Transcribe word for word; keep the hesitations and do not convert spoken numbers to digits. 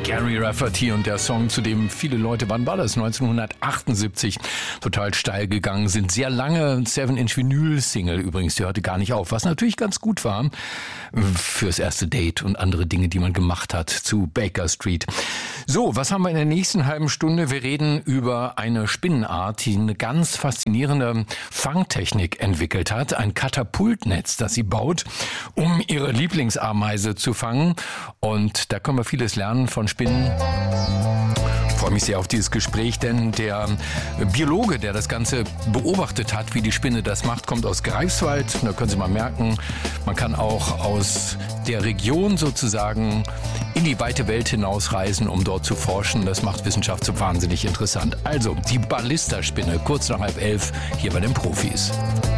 Gary Rafferty und der Song, zu dem viele Leute, wann war das? neunzehnhundertachtundsiebzig, total steil gegangen sind. Sehr lange seven inch Vinyl-Single übrigens, die hörte gar nicht auf, was natürlich ganz gut war fürs erste Date und andere Dinge, die man gemacht hat zu Baker Street. So, was haben wir in der nächsten halben Stunde? Wir reden über eine Spinnenart, die eine ganz faszinierende Fangtechnik entwickelt hat. Ein Katapultnetz, das sie baut, um ihre Lieblingsameise zu fangen. Und da können wir vieles lernen von Spinnen. Ich freue mich sehr auf dieses Gespräch, denn der Biologe, der das Ganze beobachtet hat, wie die Spinne das macht, kommt aus Greifswald. Da können Sie mal merken, man kann auch aus der Region sozusagen in die weite Welt hinausreisen, um dort zu forschen. Das macht Wissenschaft so wahnsinnig interessant. Also, die Ballisterspinne, kurz nach halb elf, hier bei den Profis.